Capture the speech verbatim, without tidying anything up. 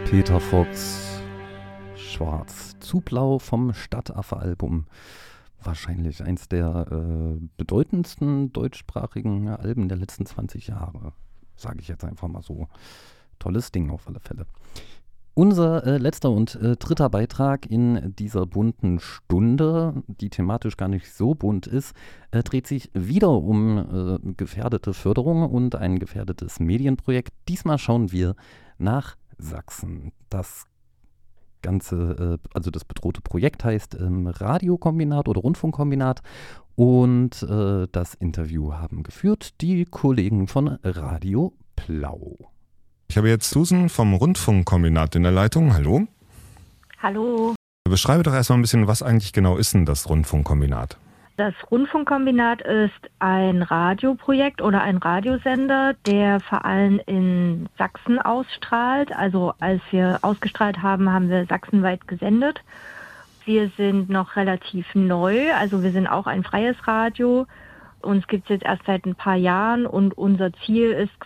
Peter Fox, Schwarz zu Blau vom Stadtaffe-Album. Wahrscheinlich eins der äh, bedeutendsten deutschsprachigen Alben der letzten zwanzig Jahre. Sage ich jetzt einfach mal so. Tolles Ding auf alle Fälle. Unser äh, letzter und äh, dritter Beitrag in dieser bunten Stunde, die thematisch gar nicht so bunt ist, äh, dreht sich wieder um äh, gefährdete Förderung und ein gefährdetes Medienprojekt. Diesmal schauen wir nach Sachsen. Das Ganze, äh, also das bedrohte Projekt heißt ähm, Radiokombinat oder Rundfunkkombinat und äh, das Interview haben geführt die Kollegen von Radio Plau. Ich habe jetzt Susan vom Rundfunkkombinat in der Leitung. Hallo. Hallo. Beschreibe doch erstmal ein bisschen, was eigentlich genau ist denn das Rundfunkkombinat? Das Rundfunkkombinat ist ein Radioprojekt oder ein Radiosender, der vor allem in Sachsen ausstrahlt. Also als wir ausgestrahlt haben, haben wir sachsenweit gesendet. Wir sind noch relativ neu, also wir sind auch ein freies Radio. Uns gibt es jetzt erst seit ein paar Jahren und unser Ziel ist